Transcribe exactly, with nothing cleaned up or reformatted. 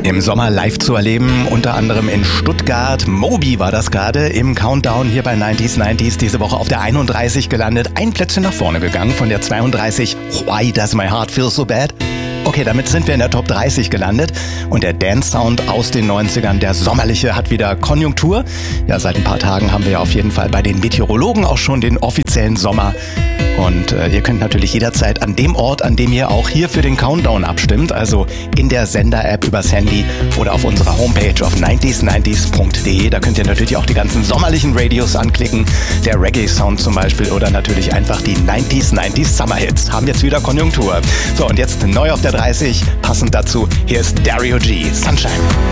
Im Sommer live zu erleben, unter anderem in Stuttgart. Moby war das gerade im Countdown hier bei neunzig neunzig, diese Woche auf der einunddreißig gelandet. Ein Plätzchen nach vorne gegangen von der zweiunddreißig. Why does my heart feel so bad? Okay, damit sind wir in der Top dreißig gelandet und der Dance-Sound aus den neunzigern, der sommerliche, hat wieder Konjunktur. Ja, seit ein paar Tagen haben wir ja auf jeden Fall bei den Meteorologen auch schon den offiziellen Sommer. Und äh, ihr könnt natürlich jederzeit an dem Ort, an dem ihr auch hier für den Countdown abstimmt, also in der Sender-App übers Handy oder auf unserer Homepage auf neunzig neunzig punkt de, da könnt ihr natürlich auch die ganzen sommerlichen Radios anklicken, der Reggae-Sound zum Beispiel oder natürlich einfach die neunzig neunzig Summer-Hits. Haben jetzt wieder Konjunktur. So, und jetzt neu auf der dreißig, passend dazu, hier ist Dario G, Sunshine.